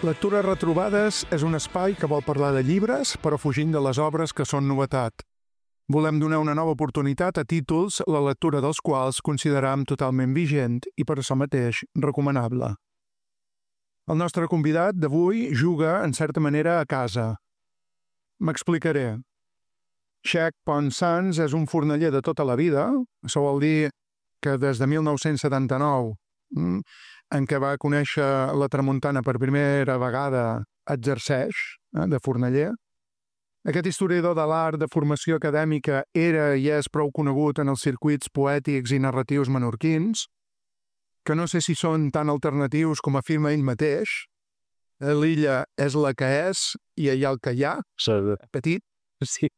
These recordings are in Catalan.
Lectures retrobades és un espai que vol parlar de llibres, però fugint de les obres que són novetat. Volem donar una nova oportunitat a títols la lectura dels quals consideram totalment vigent i per això mateix recomanable. El nostre convidat d'avui juga, en certa manera, a casa. M'explicaré. Chek Ponsaans és un forneller de tota la vida, això vol dir que des de 1979, en què va conèixer la tramuntana per primera vegada, exerceix de forneller. Aquest historiador de l'art de formació acadèmica era i és prou conegut en els circuits poètics i narratius menorquins, que no sé si són tan alternatius com afirma ell mateix. L'illa és la que és i hi ha el que hi ha, petit. Sí.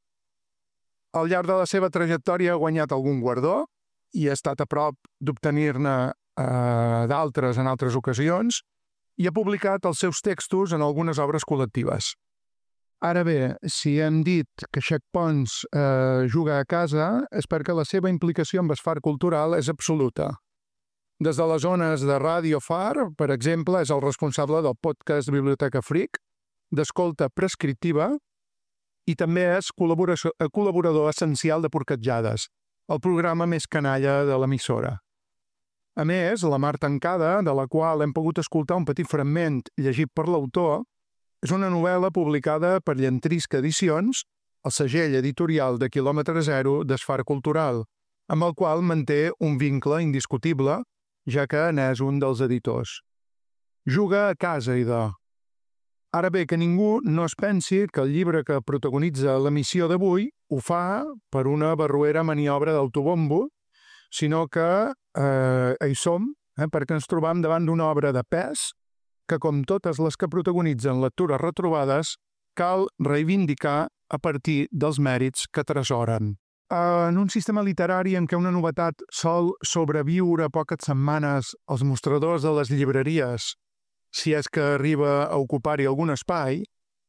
Al llarg de la seva trajectòria ha guanyat algun guardó i ha estat a prop d'obtenir-ne d'altres en altres ocasions i ha publicat els seus textos en algunes obres col·lectives. Ara bé, si hem dit que Chek Pons juga a casa és perquè la seva implicació amb el far cultural és absoluta. Des de les zones de Ràdio Far, per exemple, és el responsable del podcast Biblioteca Freak, d'escolta prescriptiva, i també és col·laborador essencial de Porquetjades, el programa més canalla de l'emissora. A més, La mar tancada, de la qual hem pogut escoltar un petit fragment llegit per l'autor, és una novel·la publicada per Llentrisca Edicions, el segell editorial de quilòmetre zero d'Esfar Cultural, amb el qual manté un vincle indiscutible, ja que n'és un dels editors. Juga a casa, idò. Ara bé, que ningú no es pensi que el llibre que protagonitza l'emissió d'avui ho fa per una barroera maniobra d'autobombo, sinó que hi som, perquè ens trobam davant d'una obra de pes que, com totes les que protagonitzen lectures retrobades, cal reivindicar a partir dels mèrits que tresoren. En un sistema literari en què una novetat sol sobreviure poques setmanes als mostradors de les llibreries, si és que arriba a ocupar-hi algun espai,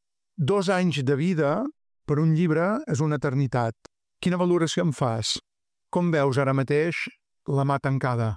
2 anys de vida per un llibre és una eternitat. Quina valoració en fas? Com veus ara mateix La mà tancada?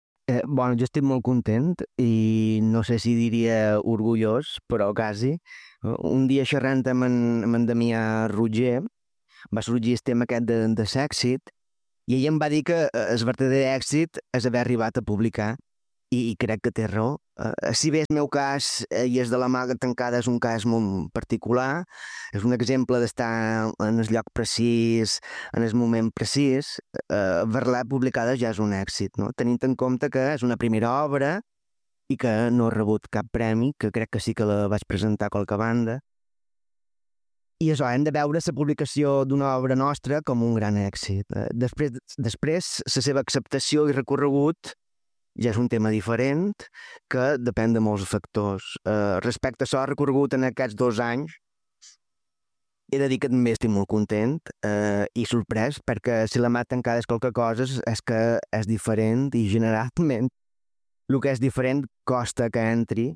Jo estic molt content i no sé si diria orgullós, però quasi. Un dia xerrant amb en Damià Roger va sorgir el tema aquest de l'èxit i ell em va dir que el verdader èxit és haver arribat a publicar i crec que té raó. Si bé el meu cas i el de La mà tancada és un cas molt particular, és un exemple d'estar en el lloc precís, en el moment precís, haver-la publicada ja és un èxit, no? Tenint en compte que és una primera obra i que no ha rebut cap premi, que crec que sí que la vaig presentar a qualque banda. I això, hem de veure la publicació d'una obra nostra com un gran èxit. Després, la seva acceptació i recorregut ja és un tema diferent que depèn de molts factors. Respecte a això, recorregut en aquests 2 anys, he de dir que també estic molt content i sorprès, perquè si La mà tancada és qualque cosa és que és diferent i generalment el que és diferent costa que entri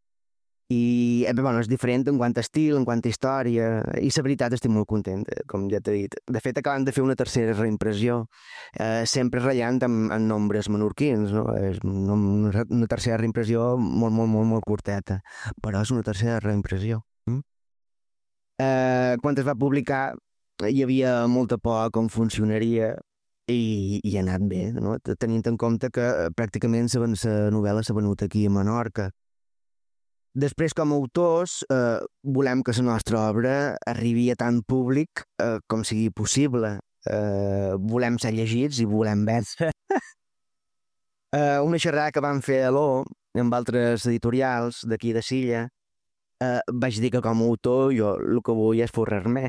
i és diferent en quant a estil, en quant a història, i la veritat estic molt content, com ja t'he dit. De fet, acabem de fer una tercera reimpressió, sempre ratllant amb nombres menorquins, no? És una tercera reimpressió molt curteta, però és una tercera reimpressió. Quan es va publicar hi havia molta por a com funcionaria i ha anat bé, no? Tenint en compte que pràcticament la novel·la s'ha venut aquí a Menorca. Després, com a autors, volem que la nostra obra arribi a tant públic com sigui possible. Volem ser llegits i volem vèncer. Una xerrada que vam fer a l'O, amb altres editorials d'aquí de Silla, vaig dir que com a autor jo el que vull és forrar-me.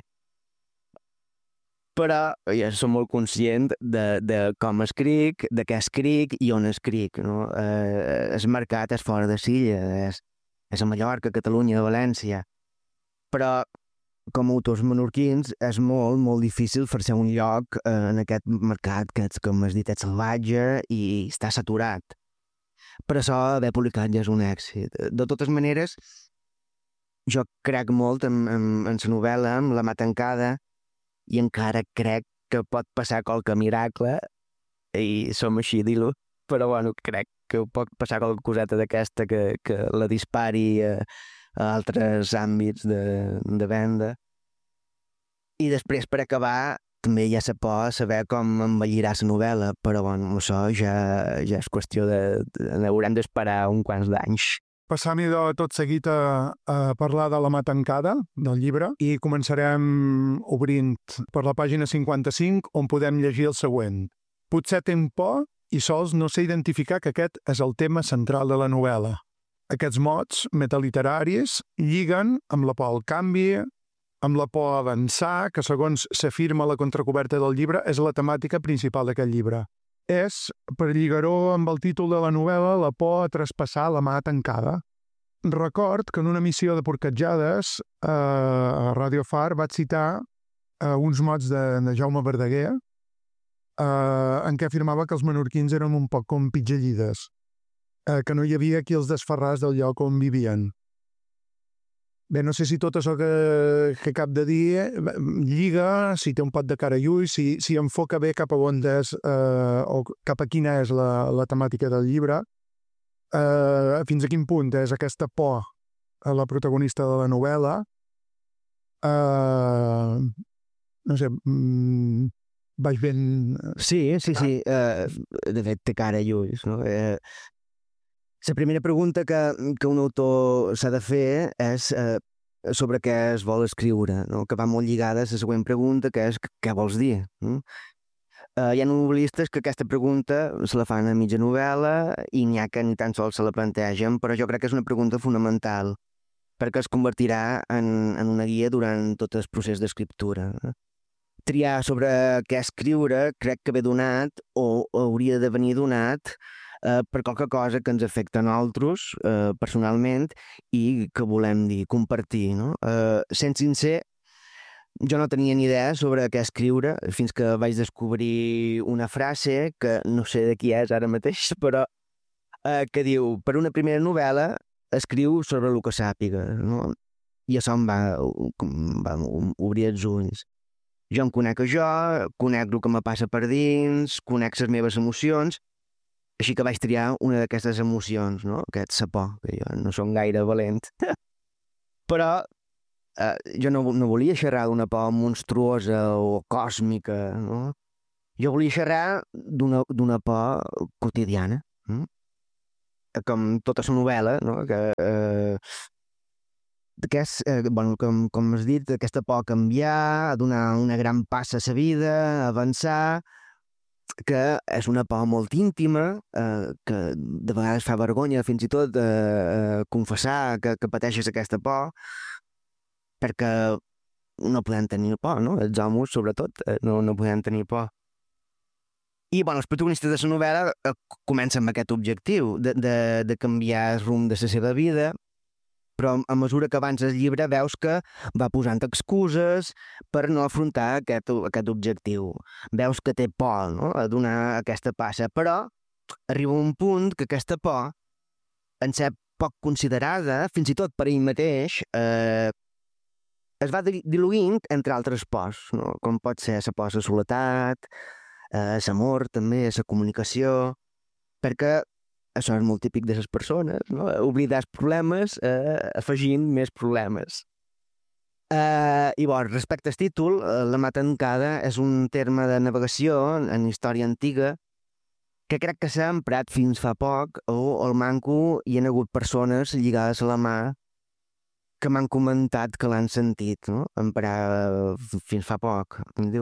Però jo soc molt conscient de com escric, de què escric i on escric, no? El mercat és fora de Silla, és a Mallorca, Catalunya, València. Però, com a autors menorquins, és molt difícil fer-se un lloc en aquest mercat que, com has dit, és salvatge i està saturat. Per això, haver publicat ja és un èxit. De totes maneres, jo crec molt en la novel·la, en La mà tancada, i encara crec que pot passar qualque miracle, i som així, dir-ho, però crec que pot passar qualque coseta d'aquesta que la dispari a altres àmbits de venda. I després, per acabar, també hi ha la por a saber com envellirà la novel·la, però bueno, això ja és qüestió haurem d'esperar uns quants d'anys. Passam idò tot seguit a parlar de La mà tancada, del llibre, i començarem obrint per la pàgina 55, on podem llegir el següent. Potser tinc por i sols no sé identificar que aquest és el tema central de la novel·la. Aquests mots metaliteraris lliguen amb la por al canvi, amb la por a avançar, que segons s'afirma a la contracoberta del llibre, és la temàtica principal d'aquest llibre. És, per lligar-ho amb el títol de la novel·la, la por a traspassar la mà tancada. Record que en una missió de porquetjades a Radio Far vaig citar uns mots de Jaume Verdaguer en què afirmava que els menorquins eren un poc com pitgellides, que no hi havia qui els desferràs del lloc on vivien. Bé, no sé si tot això que cap de dir lliga, si té un pot de cara i ulls, si enfoca bé cap a on és o cap a quina és la temàtica del llibre, fins a quin punt és aquesta por a la protagonista de la novel·la. No sé, vaig ben... Sí. De fet, té cara i ulls, no? La primera pregunta que un autor s'ha de fer és sobre què es vol escriure, no? Que va molt lligada a la següent pregunta, que és què vols dir? No? Hi ha novel·listes que aquesta pregunta se la fan a mitja novel·la i n'hi ha que ni tan sols se la plantegen, però jo crec que és una pregunta fonamental perquè es convertirà en una guia durant tot el procés d'escriptura. Triar sobre què escriure crec que ve donat o hauria de venir donat per qualque cosa que ens afecta a nosaltres personalment i que volem dir, compartir. No? Sent sincer, jo no tenia ni idea sobre què escriure fins que vaig descobrir una frase que no sé de qui és ara mateix, però que diu, per una primera novel·la escriu sobre el que sàpiga. No? I això em va obrir els ulls. Jo em conec a jo, conec el que me passa per dins, conec les meves emocions, així que vaig triar una d'aquestes emocions, no? Que és la por, que jo no som gaire valent. Però jo no volia xerrar d'una por monstruosa o còsmica, no? Jo volia xerrar d'una por quotidiana, com tota la novel·la, no? Com has dit, aquesta por a canviar, a donar una gran passa a la vida, a avançar, que és una por molt íntima, que de vegades fa vergonya fins i tot confessar que pateixes aquesta por, perquè no podem tenir por, no? Els homes, sobretot, no podem tenir por. I, bueno, els protagonistes de la novel·la comencen amb aquest objectiu de canviar el rumb de la seva vida, però a mesura que avança el llibre veus que va posant excuses per no afrontar aquest objectiu. Veus que té por, no?, a donar aquesta passa, però arriba un punt que aquesta por, en ser poc considerada, fins i tot per ell mateix, es va diluint entre altres pors, no?, com pot ser la por a la soledat, l'amor també, la comunicació, perquè això és molt típic de les persones, no? Oblidar els problemes afegint més problemes. I bo, respecte al títol, la mà tancada és un terme de navegació en història antiga que crec que s'ha emprat fins fa poc, o al manco hi ha hagut persones lligades a la mà que m'han comentat que l'han sentit, no?, emprar fins fa poc.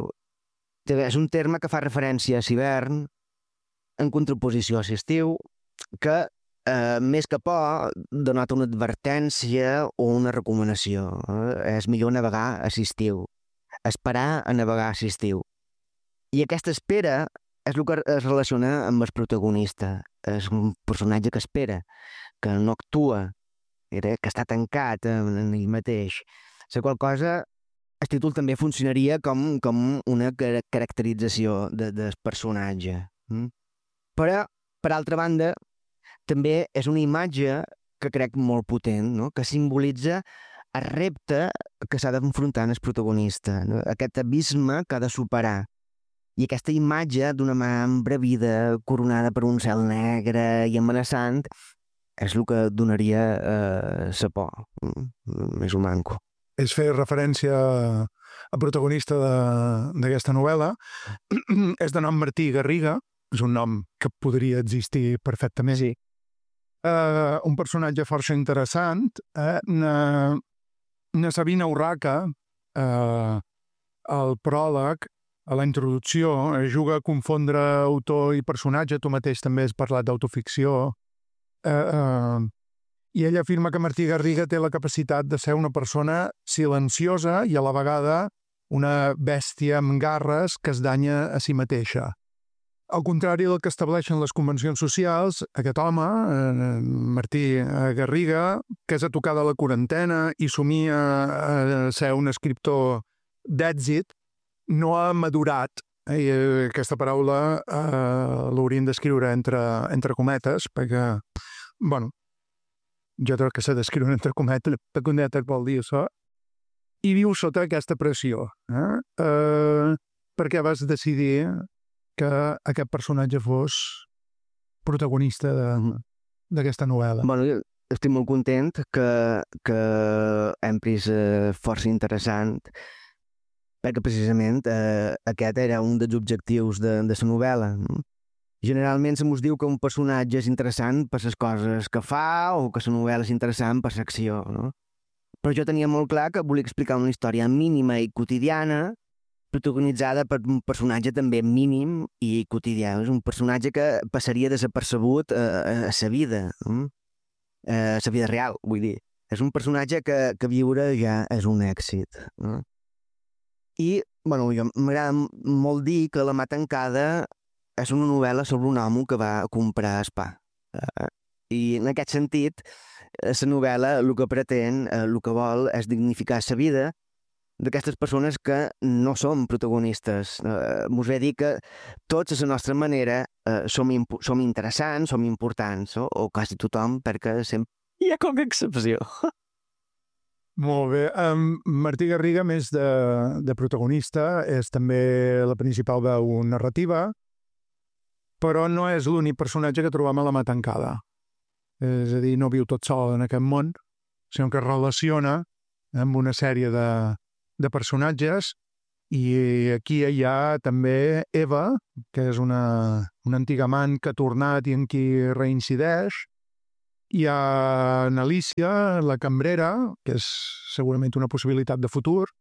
És un terme que fa referència a l'hivern en contraposició a l'estiu, que més que por denota una advertència o una recomanació. És millor navegar a l'estiu, esperar a navegar a l'estiu. I aquesta espera és el que es relaciona amb el protagonista. És un personatge que espera, que no actua, que està tancat en ell mateix. La qual cosa, el títol també funcionaria com una caracterització del personatge. Però, per altra banda, també és una imatge que crec molt potent, no?, que simbolitza el repte que s'ha d'enfrontar el protagonista, no?, aquest abisme que ha de superar. I aquesta imatge d'una mà embravida, coronada per un cel negre i amenaçant, és el que donaria la por, més ho manco. És fer referència al protagonista d'aquesta novel·la. És de nom Martí Garriga, és un nom que podria existir perfectament. Sí. Un personatge força interessant. Na Sabina Urraca, al pròleg, a la introducció, juga a confondre autor i personatge. Tu mateix també has parlat d'autoficció. I ella afirma que Martí Garriga té la capacitat de ser una persona silenciosa i a la vegada una bèstia amb garres que es danya a si mateixa. Al contrari del que estableixen les convencions socials, aquest home, Martí Garriga, que és a tocar de la quarantena i somia a ser un escriptor d'èxit, no ha madurat. Aquesta paraula l'hauríem d'escriure entre cometes, perquè, bueno, jo crec que s'ha d'escriure entre cometes vol dir això, i viu sota aquesta pressió. Per què vas decidir que aquest personatge fos protagonista d'aquesta novel·la? Bueno, jo estic molt content que hem pres força interessant, perquè precisament aquest era un dels objectius de la novel·la. Generalment se mos diu que un personatge és interessant per les coses que fa o que la novel·la és interessant per l'acció, no? Però jo tenia molt clar que volia explicar una història mínima i quotidiana protagonitzada per un personatge també mínim i quotidià. És un personatge que passaria desapercebut a la vida, a la vida real, vull dir. És un personatge que viure ja és un èxit. No? I, bueno, jo m'agrada molt dir que La mà tancada és una novel·la sobre un home que va comprar el pa. I en aquest sentit, la novel·la el que pretén, el que vol, és dignificar la vida d'aquestes persones que no som protagonistes. Mos ve dir que tots, a la nostra manera, som interessants, som importants, o quasi tothom, perquè sempre hi ha com excepció. Molt bé. Martí Garriga, més de protagonista, és també la principal veu narrativa, però no és l'únic personatge que trobam a La mà tancada. És a dir, no viu tot sol en aquest món, sinó que es relaciona amb una sèrie de personatges, i aquí hi ha també Eva, que és una antiga amant que ha tornat i en qui reincideix. Hi ha Alicia, la cambrera, que és segurament una possibilitat de futur.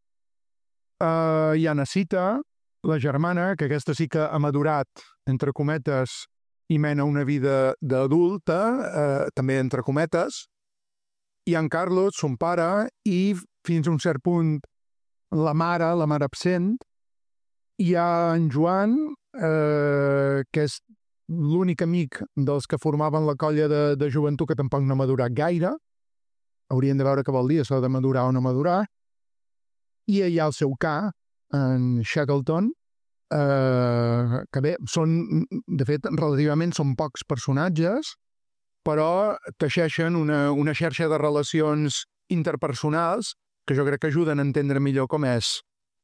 Hi ha Cita, la germana, que aquesta sí que ha madurat, entre cometes, i mena una vida d'adulta, també entre cometes. Hi ha en Carlos, son pare, i fins a un cert punt la mare absent. Hi ha en Joan, que és l'únic amic dels que formaven la colla de joventut que tampoc no ha madurat gaire. Haurien de veure què vol dir això de madurar o no madurar. I hi ha el seu ca, en Shackleton, que bé, de fet, relativament són pocs personatges, però teixeixen una xarxa de relacions interpersonals que jo crec que ajuden a entendre millor com és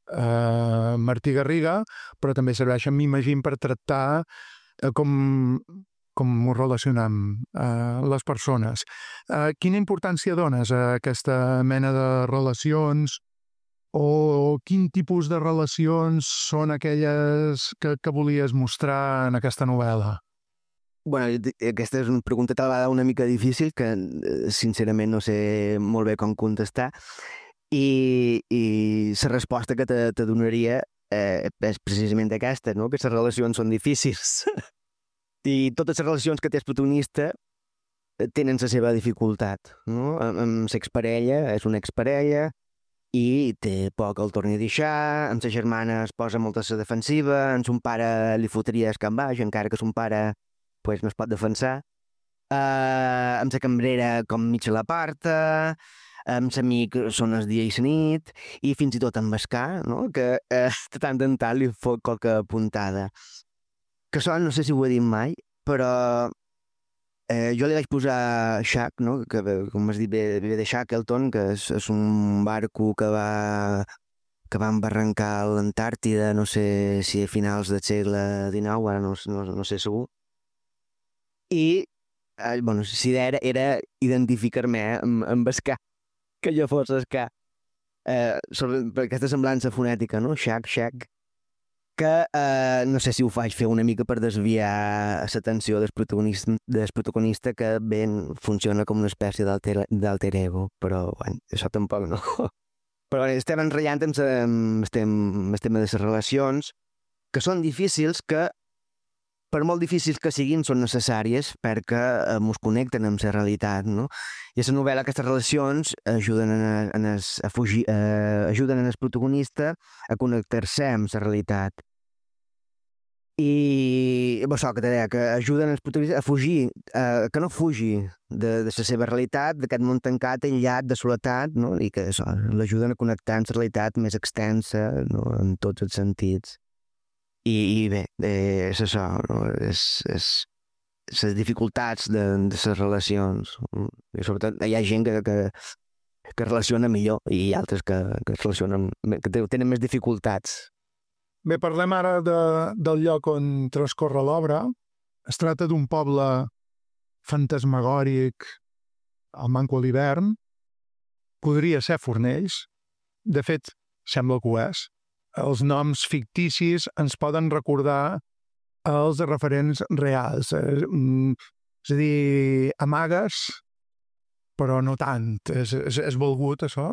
Martí Garriga, però també serveixen, m'imagino, per tractar com ho relacionem les persones. Quina importància dones a aquesta mena de relacions, o quin tipus de relacions són aquelles que volies mostrar en aquesta novel·la? Bueno, aquesta és una pregunta tal vegada una mica difícil que sincerament no sé molt bé com contestar, i la resposta que te donaria és precisament aquesta, no? Que les relacions són difícils i totes les relacions que té el protagonista tenen la seva dificultat, no? Amb l'exparella és una exparella i té por que el torni a deixar, amb sa germana es posa molt a la defensiva, amb son pare li fotria el camp baix, encara que son pare pues, no es pot defensar, amb la cambrera com mig l'aparta, amb l'amic són el dia i la nit, i fins i tot amb el ca, no? Que de tant en tant li fot qualque puntada. Que això no sé si ho he dit mai, però jo li vaig posar Shack, no? Que com has dit, ve de Shackleton, que és un barco que va embarrancar a l'Antàrtida, no sé si a finals del segle XIX, ara no sé segur. I si era identificar-me amb el ca, que jo fos el ca. Per aquesta semblança fonètica, no? Shack, shack, que no sé si ho faig fer una mica per desviar l'atenció del protagonista que ben funciona com una espècie d'alter ego, però bueno, això tampoc no. Però estem enratllant amb el tema de les relacions, que són difícils, que per molt difícils que siguin, són necessàries perquè ens connecten amb la realitat, no? I a la novel·la aquestes relacions ajuden ajuden el protagonista a connectar-se amb la realitat. I això que te deia, que ajuden el protagonista a fugir, que no fugi de la seva realitat, d'aquest món tancat, aïllat, de soledat, no? I que això l'ajuden a connectar amb la realitat més extensa, no? En tots els sentits. I bé, és això, no? És les dificultats de les relacions. I sobretot hi ha gent que relaciona millor i hi ha altres que tenen més dificultats. Bé, parlem ara del lloc on transcorre l'obra. Es tracta d'un poble fantasmagòric al manco a l'hivern. Podria ser Fornells. De fet, sembla que ho és. Els noms ficticis ens poden recordar els referents reals. És a dir, amagues, però no tant. És volgut, això?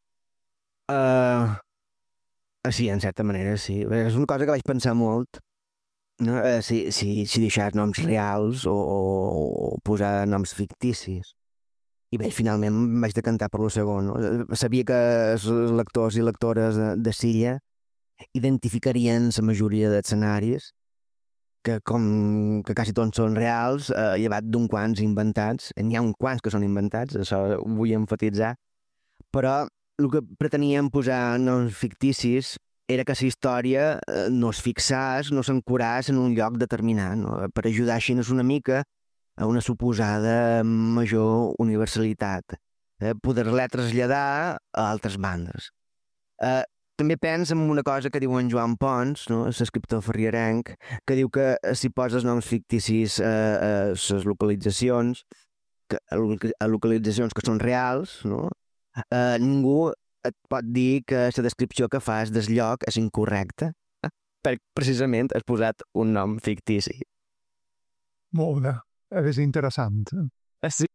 Sí, en certa manera, sí. És una cosa que vaig pensar molt, no? Si deixar noms reals o posar noms ficticis. I bé, finalment em vaig decantar per lo segon. No? Sabia que els lectors i lectores de Silla identificarien la majoria d'escenaris, que quasi tots són reals, llevat d'un quants inventats. N'hi ha uns quants que són inventats, això ho vull enfatitzar, però el que preteníem posar noms ficticis era que la història no es fixés, no s'ancoràs en un lloc determinat, no? Per ajudar així una mica a una suposada major universalitat, poder-la traslladar a altres bandes. També penso en una cosa que diu en Joan Pons, no? L'escriptor ferriarenc, que diu que si poses noms ficticis a les localitzacions, a localitzacions que són reals, no? Ningú et pot dir que la descripció que fas del lloc és incorrecta, perquè precisament has posat un nom fictici. Molt bé, és interessant. Sí.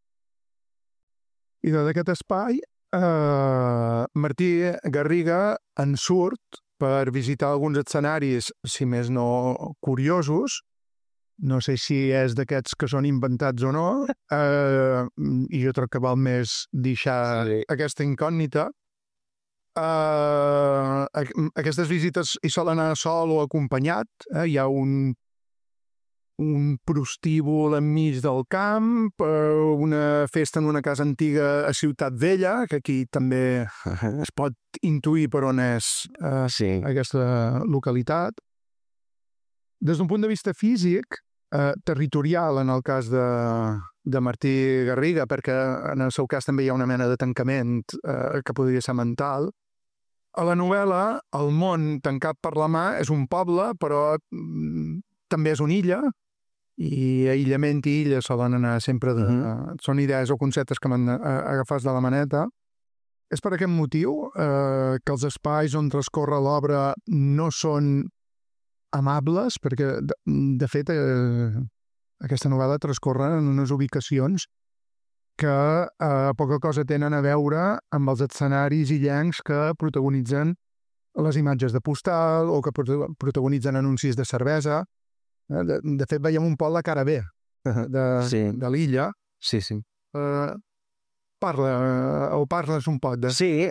I d'aquest espai, Martí Garriga en surt per visitar alguns escenaris, si més no curiosos. No sé si és d'aquests que són inventats o no, i jo crec que val més deixar aquesta incògnita. Aquestes visites hi solen anar sol o acompanyat. Hi ha un prostíbul enmig del camp, una festa en una casa antiga a Ciutat Vella, que aquí també es pot intuir per on és aquesta localitat. Des d'un punt de vista físic, territorial en el cas de Martí Garriga, perquè en el seu cas també hi ha una mena de tancament que podria ser mental. A la novel·la, el món tancat per la mà és un poble, però també és una illa, i aïllament i illa solen anar sempre són idees o conceptes que m'han agafat de la maneta. És per aquest motiu que els espais on transcorre l'obra no són amables, perquè, de fet, aquesta novel·la transcorre en unes ubicacions que poca cosa tenen a veure amb els escenaris illencs que protagonitzen les imatges de postal o que protagonitzen anuncis de cervesa. De fet, veiem un poble cara B de l'illa. Sí, sí. Parles un poc de... Sí,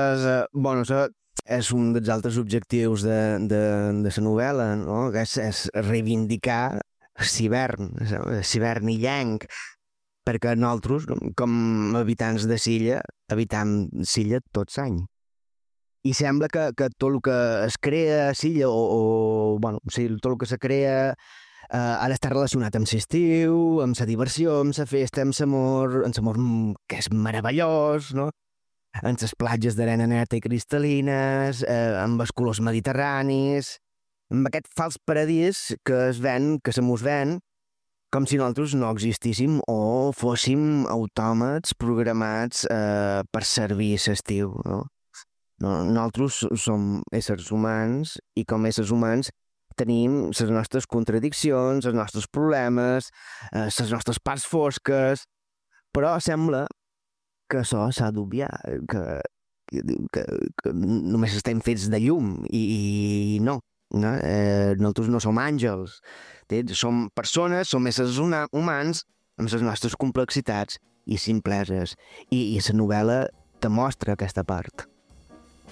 és un dels altres objectius de la novel·la, no? És reivindicar l'hivern illenc, perquè nosaltres, com habitants de Silla, habitam Silla tot l'any. I sembla que tot el que es crea a Silla, tot el que se crea ha d'estar relacionat amb l'estiu, amb la diversió, amb la festa, amb l'amor, que és meravellós, no? En les platges d'arena neta i cristal·lines, amb els colors mediterranis, amb aquest fals paradís que se mos ven com si nosaltres no existíssim o fóssim autòmats programats per servir l'estiu, no? Nosaltres som éssers humans i com a éssers humans tenim les nostres contradiccions, els nostres problemes, les nostres parts fosques, però sembla que això s'ha d'obviar, que només estem fets de llum i no. Nosaltres no som àngels, som persones, som éssers humans amb les nostres complexitats i simpleses, i la novel·la te mostra aquesta part.